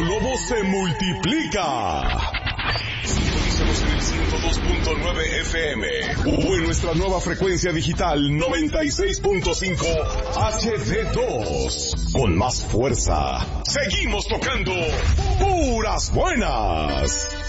globo se multiplica. Sintonízanos en el 102.9 FM o en nuestra nueva frecuencia digital 96.5 HD2. Con más fuerza, seguimos tocando puras buenas.